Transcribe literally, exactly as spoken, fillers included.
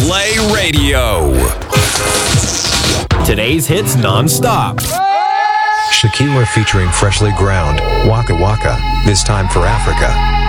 Play Radio. Today's hits non-stop. Shakira featuring Freshly Ground, Waka Waka, This Time for Africa.